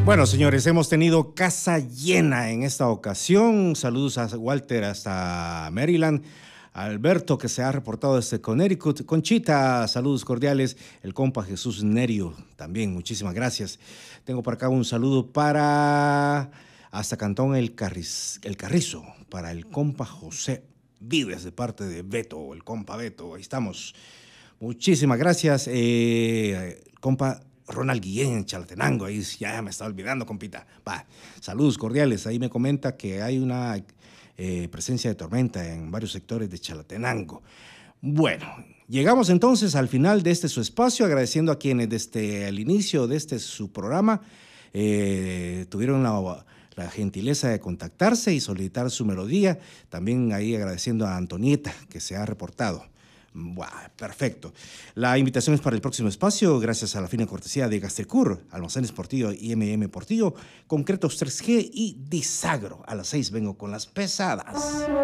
Bueno, señores, hemos tenido casa llena en esta ocasión. Saludos a Walter hasta Maryland. Alberto, que se ha reportado desde Connecticut. Conchita, saludos cordiales. El compa Jesús Nerio, también, muchísimas gracias. Tengo por acá un saludo para hasta Cantón El Carrizo, para el compa José Vives, de parte de Beto, el compa Beto. Ahí estamos. Muchísimas gracias, compa Ronald Guillén en Chalatenango. Ahí ya me estaba olvidando, compita. Va, saludos cordiales. Ahí me comenta que hay una presencia de tormenta en varios sectores de Chalatenango. Bueno, llegamos entonces al final de este su espacio, agradeciendo a quienes desde el inicio de este su programa tuvieron la gentileza de contactarse y solicitar su melodía. También ahí agradeciendo a Antonieta, que se ha reportado. Buah, perfecto. La invitación es para el próximo espacio, gracias a la fina cortesía de Gastercur, Almacenes Portillo y M&M Portillo, Concretos 3G y Disagro. A las 6 vengo con las pesadas.